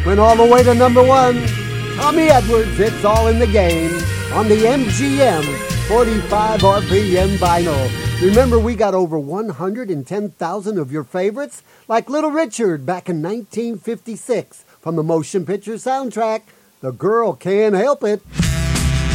went all the way to number one. Tommy Edwards, It's All in the Game, on the MGM 45 RPM vinyl. Remember, we got over 110,000 of your favorites, like Little Richard back in 1956 from the motion picture soundtrack, The Girl Can't Help It.